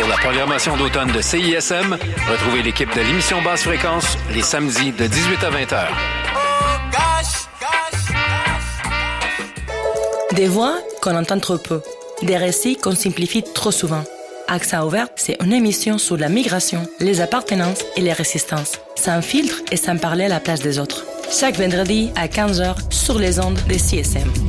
Pour la programmation d'automne de CISM, retrouvez l'équipe de l'émission Basse Fréquence les samedis de 18 à 20 heures. Des voix qu'on entend trop peu. Des récits qu'on simplifie trop souvent. Accent ouvert, c'est une émission sur la migration, les appartenances et les résistances. Sans filtre et sans parler à la place des autres. Chaque vendredi à 15h sur les ondes de CISM.